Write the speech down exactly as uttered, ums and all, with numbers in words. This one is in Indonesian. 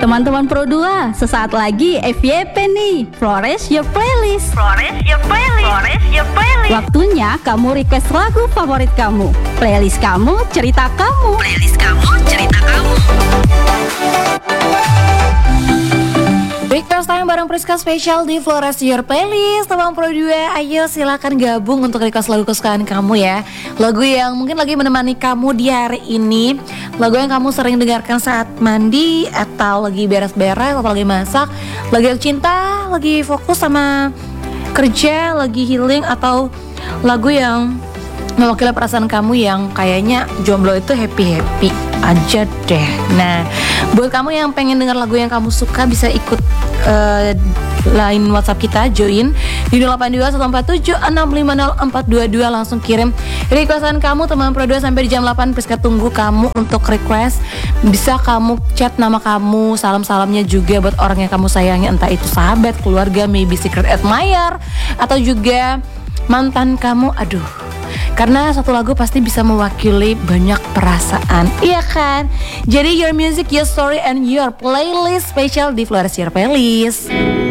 Teman-teman Pro dua, sesaat lagi F Y P nih, Flores Your Playlist. Flores Your Playlist. Flores Your Playlist. Waktunya kamu request lagu favorit kamu. Playlist kamu, cerita kamu. Playlist kamu, cerita kamu. Request time bareng Priska Special di Flores Your Playlist. Teman Pro dua, ayo silakan gabung untuk request lagu kesukaan kamu ya. Lagu yang mungkin lagi menemani kamu di hari ini. Lagu yang kamu sering dengarkan saat mandi, atau lagi beres-beres, atau lagi masak, lagi cinta, lagi fokus sama kerja, lagi healing, atau lagu yang mewakili perasaan kamu yang kayaknya jomblo itu happy-happy aja deh. Nah, buat kamu yang pengen dengar lagu yang kamu suka, bisa ikut uh, line WhatsApp kita, join di nol delapan dua satu empat tujuh enam lima nol empat dua dua. Langsung kirim requestan kamu teman Pro dua sampai di jam delapan. Priska tunggu kamu untuk request. Bisa kamu chat nama kamu, salam-salamnya juga buat orang yang kamu sayangi, entah itu sahabat, keluarga, maybe secret admirer, atau juga mantan kamu. Aduh, karena satu lagu pasti bisa mewakili banyak perasaan, iya kan? Jadi your music, your story, and your playlist special di Flores Your Playlist.